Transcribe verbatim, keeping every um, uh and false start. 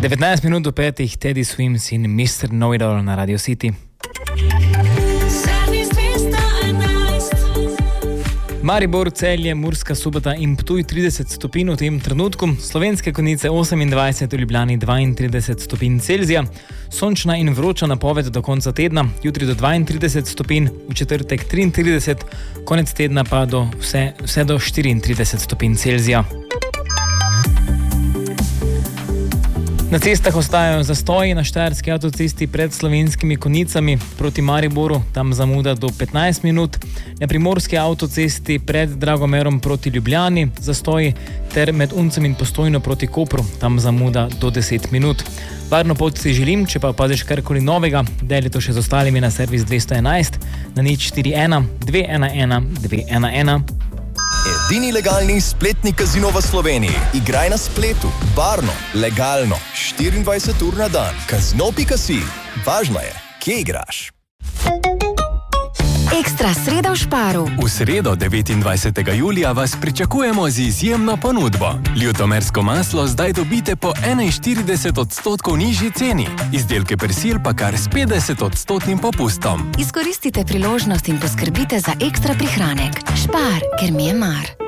devetnajst minut do petih, Teddy Swims in mister Know-It-All na Radio City. Maribor, Celje, Murska Sobota in Ptuj trideset stopinj v tem trenutku, Slovenske Konjice osemindvajset, v Ljubljani dvaintrideset stopinj Celzija, sončna in vroča napoved do konca tedna, jutri do dvaintrideset stopinj, v četrtek triintrideset, konec tedna pa do vse, vse do štiriintrideset stopinj Celzija. Na cestah ostajajo zastoji na štajerski avtocesti pred Slovenskimi Konjicami proti Mariboru, tam zamuda do petnajst minut, na primorski avtocesti pred Dragomerom proti Ljubljani zastoji ter med Uncem in Postojno proti Kopru, tam zamuda do deset minut. Varno pot si želim, če pa opaziš karkoli novega, deli to še z ostalimi na servis dvesto enajst na nič štiri ena dve ena ena dve ena ena. Edini legalni spletni kazino v Sloveniji. Igraj na spletu, varno, legalno, štiriindvajset ur na dan. Kazino pika si. Važno je, kje igraš. Ekstra sreda v Šparu. V sredo devetindvajsetega julija vas pričakujemo z izjemno ponudbo. Ljutomersko maslo zdaj dobite po enainštirideset odstotkov nižji ceni. Izdelke persil pa kar s petdeset odstotnim popustom. Izkoristite priložnost in poskrbite za ekstra prihranek. Špar, ker mi je mar.